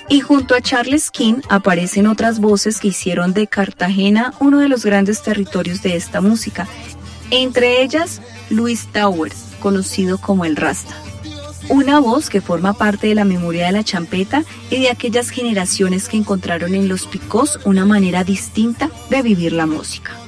Y junto a Charles King aparecen otras voces que hicieron de Cartagena uno de los grandes territorios de esta música, entre ellas Louis Towers, conocido como el Rasta. Una voz que forma parte de la memoria de la champeta y de aquellas generaciones que encontraron en los picós una manera distinta de vivir la música.